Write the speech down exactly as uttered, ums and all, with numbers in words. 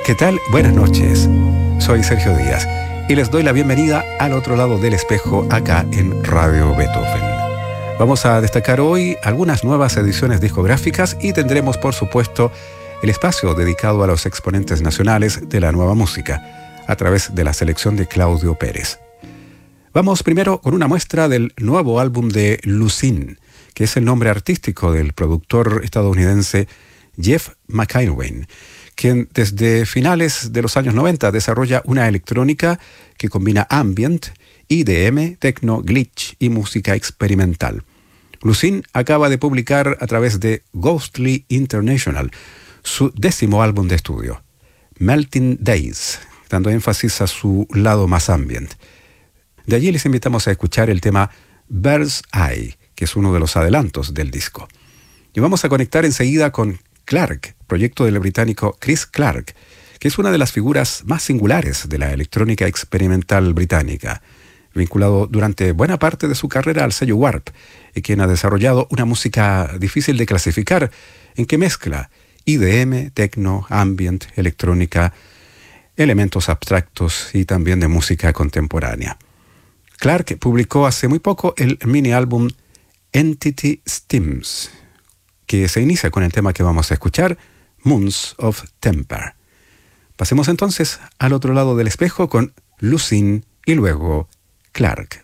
¿Qué tal? Buenas noches. Soy Sergio Díaz y les doy la bienvenida al otro lado del espejo acá en Radio Beethoven. Vamos a destacar hoy algunas nuevas ediciones discográficas y tendremos, por supuesto, el espacio dedicado a los exponentes nacionales de la nueva música a través de la selección de Claudio Pérez. Vamos primero con una muestra del nuevo álbum de Lucene, que es el nombre artístico del productor estadounidense Jeff McIlwain, quien desde finales de los años noventa desarrolla una electrónica que combina ambient, I D M, techno, glitch y música experimental. Lucene acaba de publicar a través de Ghostly International su décimo álbum de estudio, Melting Days, dando énfasis a su lado más ambient. De allí les invitamos a escuchar el tema Bird's Eye, que es uno de los adelantos del disco. Y vamos a conectar enseguida con Clark, proyecto del británico Chris Clark, que es una de las figuras más singulares de la electrónica experimental británica, vinculado durante buena parte de su carrera al sello Warp, y quien ha desarrollado una música difícil de clasificar, en que mezcla I D M, techno, ambient, electrónica, elementos abstractos y también de música contemporánea. Clark publicó hace muy poco el mini álbum Entity Steams, que se inicia con el tema que vamos a escuchar, Moons of Temper. Pasemos entonces al otro lado del espejo con Lucene y luego Clark.